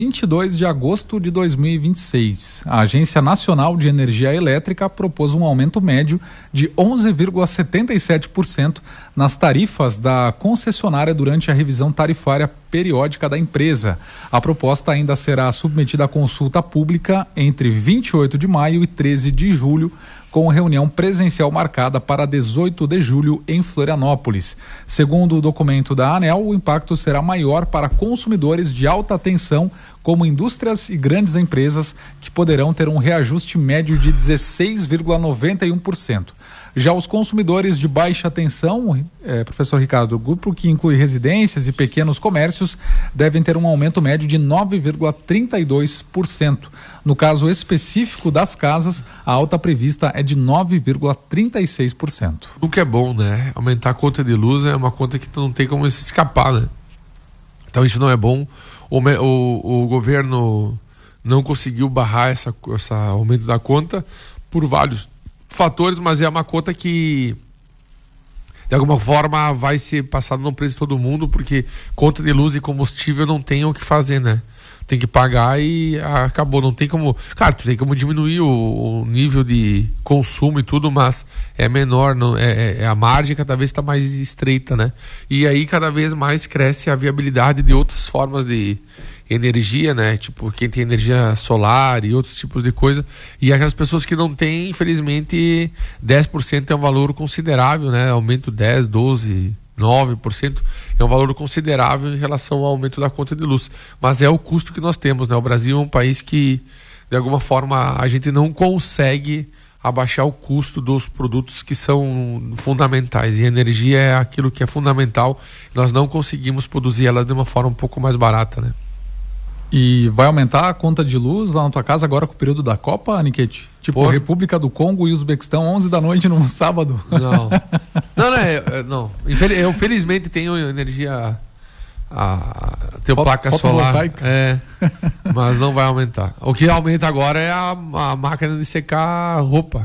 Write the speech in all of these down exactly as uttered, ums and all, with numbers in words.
vinte e dois de agosto de dois mil e vinte e seis, a Agência Nacional de Energia Elétrica propôs um aumento médio de onze vírgula setenta e sete por cento nas tarifas da concessionária durante a revisão tarifária periódica da empresa. A proposta ainda será submetida à consulta pública entre vinte e oito de maio e treze de julho, com reunião presencial marcada para dezoito de julho em Florianópolis. Segundo o documento da ANEEL, o impacto será maior para consumidores de alta tensão, como indústrias e grandes empresas, que poderão ter um reajuste médio de dezesseis vírgula noventa e um por cento. Já os consumidores de baixa tensão, eh, professor Ricardo, o grupo que inclui residências e pequenos comércios, devem ter um aumento médio de nove vírgula trinta e dois por cento. No caso específico das casas, a alta prevista é de nove vírgula trinta e seis por cento. O que é bom, né? Aumentar a conta de luz é uma conta que tu não tem como se escapar, né? Então isso não é bom. O, o, o governo não conseguiu barrar essa, essa aumento da conta por vários fatores, mas é uma conta que de alguma forma vai ser passada no preço de todo mundo, porque conta de luz e combustível não tem o que fazer, né? Tem que pagar e acabou, não tem como, claro, tem como diminuir o, o nível de consumo e tudo, mas é menor, não, é, é a margem cada vez está mais estreita, né? E aí cada vez mais cresce a viabilidade de outras formas de energia, né? Tipo, quem tem energia solar e outros tipos de coisa. E aquelas pessoas que não têm, infelizmente, dez por cento é um valor considerável, né? Aumento dez, doze, nove por cento é um valor considerável em relação ao aumento da conta de luz. Mas é o custo que nós temos, né? O Brasil é um país que, de alguma forma, a gente não consegue abaixar o custo dos produtos que são fundamentais. E a energia é aquilo que é fundamental. Nós não conseguimos produzir ela de uma forma um pouco mais barata, né? E vai aumentar a conta de luz lá na tua casa agora com o período da Copa, Aniquete? Tipo, Por... República do Congo e Uzbequistão, onze da noite num sábado? Não. Não, né? Não. Eu felizmente tenho energia, a, tenho Foto, placa solar. É, mas não vai aumentar. O que aumenta agora é a, a máquina de secar roupa.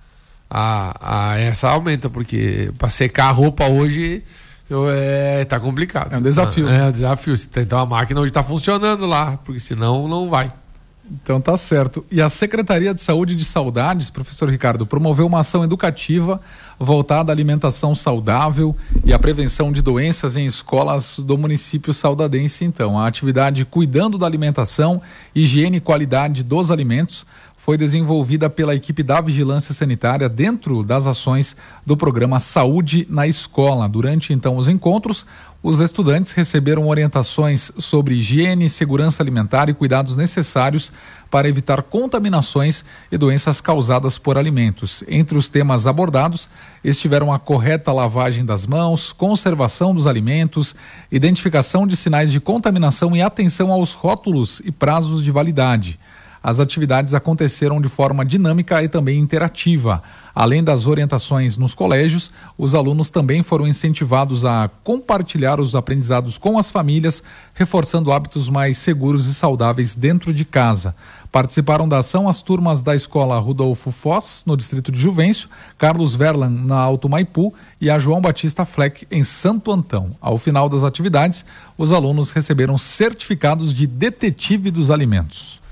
A, a, essa aumenta, porque para secar a roupa hoje... Eu, é, tá complicado. É um desafio. É, é um desafio. Então a máquina hoje está funcionando lá, porque senão não vai. Então tá certo. E a Secretaria de Saúde de Saudades, professor Ricardo, promoveu uma ação educativa voltada à alimentação saudável e à prevenção de doenças em escolas do município saudadense. Então, a atividade Cuidando da Alimentação, Higiene e Qualidade dos Alimentos foi desenvolvida pela equipe da Vigilância Sanitária dentro das ações do programa Saúde na Escola. Durante, então, os encontros, os estudantes receberam orientações sobre higiene, segurança alimentar e cuidados necessários para evitar contaminações e doenças causadas por alimentos. Entre os temas abordados estiveram a correta lavagem das mãos, conservação dos alimentos, identificação de sinais de contaminação e atenção aos rótulos e prazos de validade. As atividades aconteceram de forma dinâmica e também interativa. Além das orientações nos colégios, os alunos também foram incentivados a compartilhar os aprendizados com as famílias, reforçando hábitos mais seguros e saudáveis dentro de casa. Participaram da ação as turmas da Escola Rudolfo Foz, no distrito de Juvencio, Carlos Verlan, na Alto Maipu, e a João Batista Fleck, em Santo Antão. Ao final das atividades, os alunos receberam certificados de detetive dos alimentos.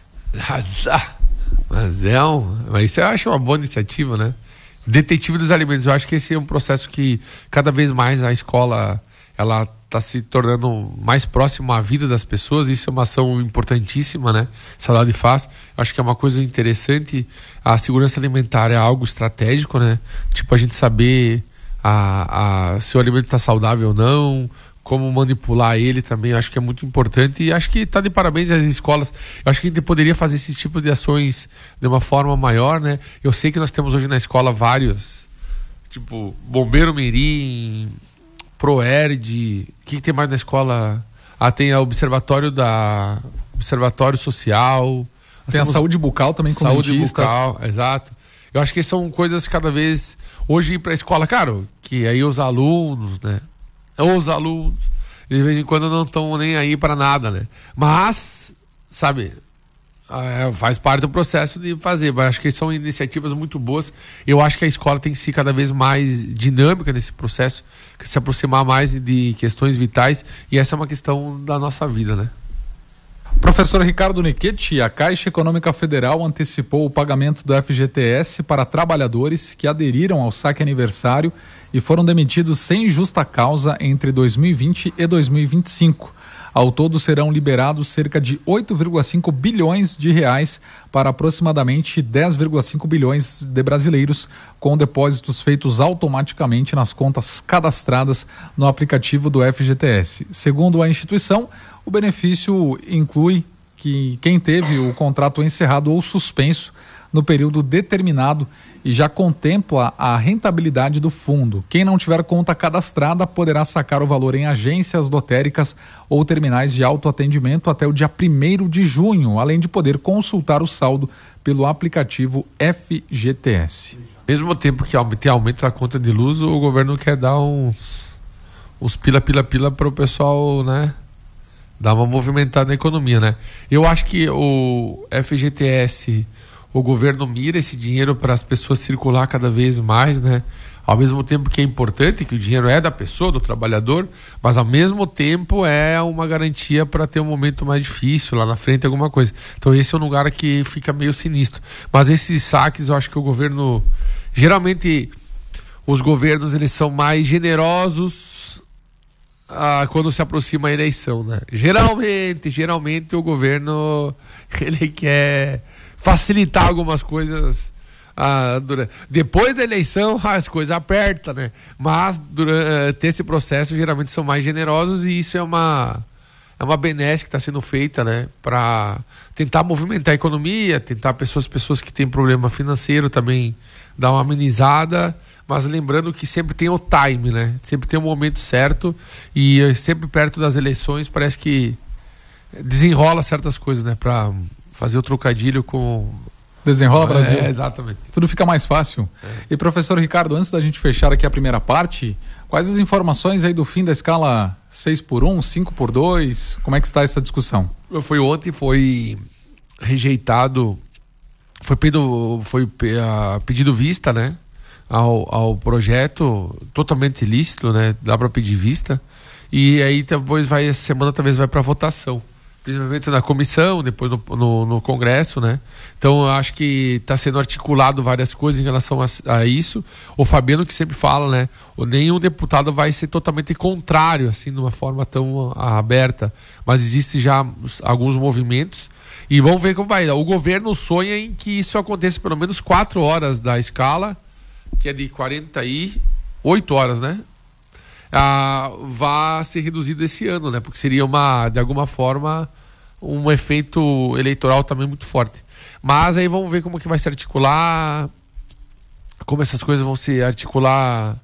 Mas é um. Mas isso eu acho uma boa iniciativa, né? Detetive dos alimentos. Eu acho que esse é um processo que cada vez mais a escola ela está se tornando mais próximo à vida das pessoas. Isso é uma ação importantíssima, né? Saudade faz. Eu acho que é uma coisa interessante. A segurança alimentar é algo estratégico, né? Tipo, a gente saber a, a, se o alimento está saudável ou não, como manipular ele também, eu acho que é muito importante e acho que está de parabéns às escolas. Eu acho que a gente poderia fazer esses tipos de ações de uma forma maior, né? Eu sei que nós temos hoje na escola vários, tipo, Bombeiro Mirim, Proerd, o que, que tem mais na escola? Ah, tem o Observatório da Observatório Social. Tem a saúde bucal também com saúde dentistas. Bucal, exato. Eu acho que são coisas cada vez... Hoje ir para a escola, claro, que aí os alunos, né? Os alunos, de vez em quando não estão nem aí para nada, né? Mas, sabe, é, faz parte do processo de fazer. Mas acho que são iniciativas muito boas. Eu acho que a escola tem que ser cada vez mais dinâmica nesse processo, se aproximar mais de questões vitais. E essa é uma questão da nossa vida, né? Professor Ricardo Nichetti, a Caixa Econômica Federal antecipou o pagamento do F G T S para trabalhadores que aderiram ao saque aniversário e foram demitidos sem justa causa entre dois mil e vinte e dois mil e vinte e cinco. Ao todo serão liberados cerca de oito vírgula cinco bilhões de reais para aproximadamente dez vírgula cinco bilhões de brasileiros, com depósitos feitos automaticamente nas contas cadastradas no aplicativo do F G T S. Segundo a instituição, o benefício inclui que quem teve o contrato encerrado ou suspenso no período determinado e já contempla a rentabilidade do fundo. Quem não tiver conta cadastrada poderá sacar o valor em agências lotéricas ou terminais de autoatendimento até o dia primeiro de junho, além de poder consultar o saldo pelo aplicativo F G T S. Mesmo tempo que tem aumento da conta de luz, o governo quer dar uns, uns pila, pila, pila para o pessoal, né? Dar uma movimentada na economia, né? Eu acho que o F G T S, o governo mira esse dinheiro para as pessoas circular cada vez mais, né? Ao mesmo tempo que é importante, que o dinheiro é da pessoa, do trabalhador, mas ao mesmo tempo é uma garantia para ter um momento mais difícil, lá na frente alguma coisa. Então esse é um lugar que fica meio sinistro. Mas esses saques, eu acho que o governo... Geralmente, os governos, eles são mais generosos ah, quando se aproxima a eleição, né? Geralmente, geralmente o governo, ele quer facilitar algumas coisas. Ah, durante, depois da eleição as coisas apertam, né? Mas durante esse processo geralmente são mais generosos e isso é uma, é uma benesse que está sendo feita, né? Para tentar movimentar a economia, tentar pessoas, pessoas que têm problema financeiro também dar uma amenizada, mas lembrando que sempre tem o time, né? Sempre tem o momento certo e sempre perto das eleições parece que desenrola certas coisas, né? Para fazer o trocadilho com... Desenrola Brasil. É, exatamente. Tudo fica mais fácil. É. E professor Ricardo, antes da gente fechar aqui a primeira parte, quais as informações aí do fim da escala seis por um, cinco por dois? Como é que está essa discussão? Foi ontem, foi rejeitado, foi pedido, foi uh, pedido vista, né? Ao, ao projeto, totalmente ilícito, né? Dá para pedir vista. E aí depois vai, essa semana talvez vai para votação. Primeiramente na comissão, depois no, no, no Congresso, né? Então eu acho que está sendo articulado várias coisas em relação a, a isso. O Fabiano que sempre fala, né? Nenhum deputado vai ser totalmente contrário, assim, de uma forma tão aberta. Mas existe já alguns movimentos e vamos ver como vai. O governo sonha em que isso aconteça pelo menos quatro horas da escala, que é de quarenta e oito horas, né? Ah, vai ser reduzido esse ano, né? Porque seria uma, de alguma forma, um efeito eleitoral também muito forte. Mas aí vamos ver como que vai se articular, como essas coisas vão se articular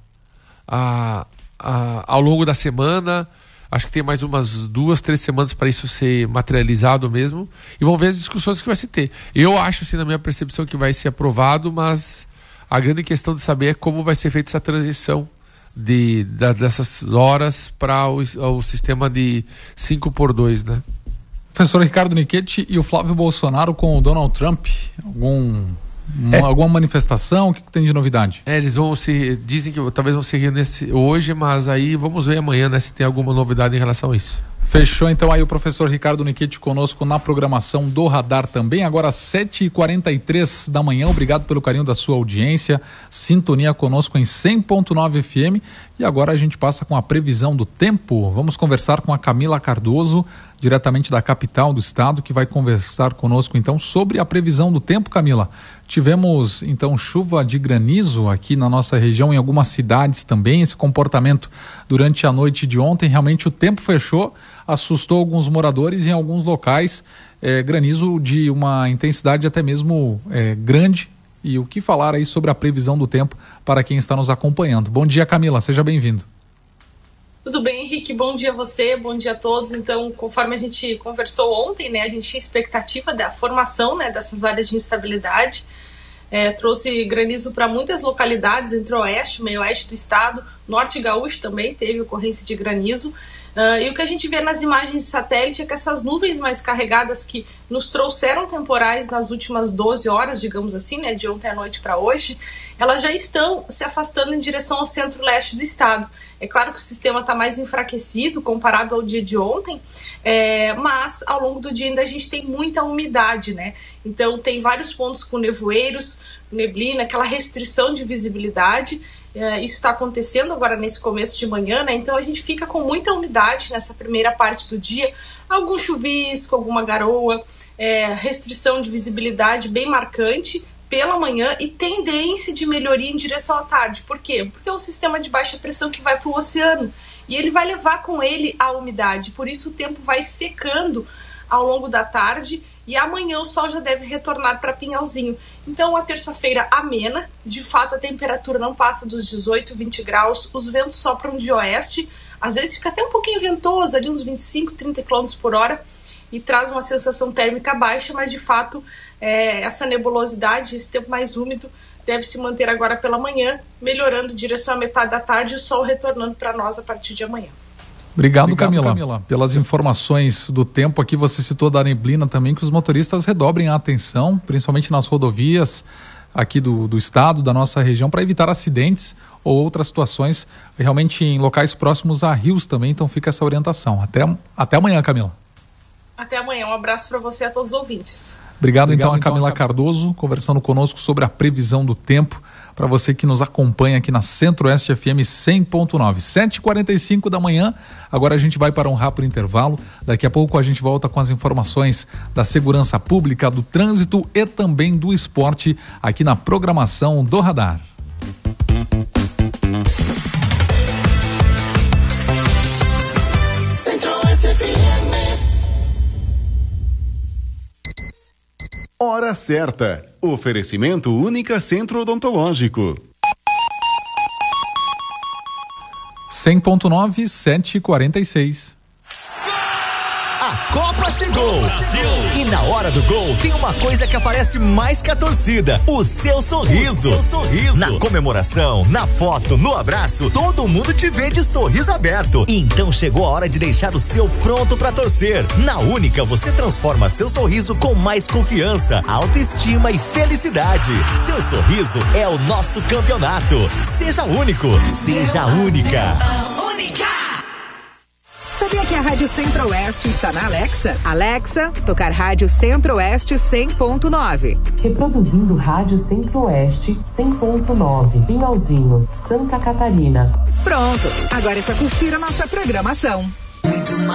ah, ah, ao longo da semana. Acho que tem mais umas duas, três semanas para isso ser materializado mesmo. E vamos ver as discussões que vai se ter. Eu acho, assim, na minha percepção, que vai ser aprovado, mas a grande questão de saber é como vai ser feita essa transição De, da, dessas horas para o, o sistema de cinco por dois, né? Professor Ricardo Nichetti, e o Flávio Bolsonaro com o Donald Trump, algum, é. uma, alguma manifestação? O que, que tem de novidade? É, eles vão se, dizem que talvez vão se reunir hoje, mas aí vamos ver amanhã, né, se tem alguma novidade em relação a isso. Fechou então aí o professor Ricardo Nichetti conosco na programação do Radar também, agora às sete e quarenta e três da manhã. Obrigado pelo carinho da sua audiência, sintonia conosco em cem ponto nove F M. E agora a gente passa com a previsão do tempo. Vamos conversar com a Camila Cardoso, diretamente da capital do estado, que vai conversar conosco então sobre a previsão do tempo. Camila, tivemos então chuva de granizo aqui na nossa região, em algumas cidades também. Esse comportamento durante a noite de ontem, realmente o tempo fechou, assustou alguns moradores em alguns locais, é, granizo de uma intensidade até mesmo é, grande. E o que falar aí sobre a previsão do tempo para quem está nos acompanhando. Bom dia, Camila, seja bem-vindo. Tudo bem, Henrique? Bom dia a você, bom dia a todos. Então, conforme a gente conversou ontem, né, a gente tinha expectativa da formação, né, dessas áreas de instabilidade. É, trouxe granizo para muitas localidades entre o oeste, meio oeste do estado, norte gaúcho também teve ocorrência de granizo. Uh, e o que a gente vê nas imagens de satélite é que essas nuvens mais carregadas que nos trouxeram temporais nas últimas doze horas, digamos assim, né, de ontem à noite para hoje, elas já estão se afastando em direção ao centro-leste do estado. É claro que o sistema está mais enfraquecido comparado ao dia de ontem, é, mas ao longo do dia ainda a gente tem muita umidade, né? Então tem vários pontos com nevoeiros, neblina, aquela restrição de visibilidade. É, isso está acontecendo agora nesse começo de manhã, né? Então a gente fica com muita umidade nessa primeira parte do dia, algum chuvisco, alguma garoa, é, restrição de visibilidade bem marcante pela manhã e tendência de melhoria em direção à tarde. Por quê? Porque é um sistema de baixa pressão que vai para o oceano e ele vai levar com ele a umidade, por isso o tempo vai secando ao longo da tarde e amanhã o sol já deve retornar para Pinhalzinho. Então, a terça-feira amena, de fato a temperatura não passa dos dezoito, vinte graus, os ventos sopram de oeste, às vezes fica até um pouquinho ventoso, ali uns vinte e cinco, trinta quilômetros por hora, e traz uma sensação térmica baixa, mas de fato é, essa nebulosidade, esse tempo mais úmido, deve se manter agora pela manhã, melhorando em direção à metade da tarde e o sol retornando para nós a partir de amanhã. Obrigado, Obrigado Camila, Camila, pelas informações do tempo aqui. Você citou da neblina também, que os motoristas redobrem a atenção, principalmente nas rodovias aqui do, do estado, da nossa região, para evitar acidentes ou outras situações, realmente em locais próximos a rios também, então fica essa orientação. Até, até amanhã, Camila. Até amanhã, um abraço para você e a todos os ouvintes. Obrigado, Obrigado então a Camila então, Cardoso, conversando conosco sobre a previsão do tempo, para você que nos acompanha aqui na Centro-Oeste F M cem ponto nove, sete e quarenta e cinco da manhã. Agora a gente vai para um rápido intervalo. Daqui a pouco a gente volta com as informações da segurança pública, do trânsito e também do esporte aqui na programação do Radar. Centro-Oeste F M. Hora certa. Oferecimento Única Centro Odontológico. cem ponto nove, sete e quarenta e seis. A Copa chegou! Brasil. E na hora do gol tem uma coisa que aparece mais que a torcida: o seu sorriso. O seu sorriso. Na comemoração, na foto, no abraço, todo mundo te vê de sorriso aberto. Então chegou a hora de deixar o seu pronto pra torcer. Na Única você transforma seu sorriso com mais confiança, autoestima e felicidade. Seu sorriso é o nosso campeonato. Seja único, seja única. Única! Sabia que a Rádio Centro-Oeste está na Alexa? Alexa, tocar Rádio Centro-Oeste cem ponto nove. Reproduzindo Rádio Centro-Oeste cem ponto nove. Pinhalzinho, Santa Catarina. Pronto, agora é só curtir a nossa programação.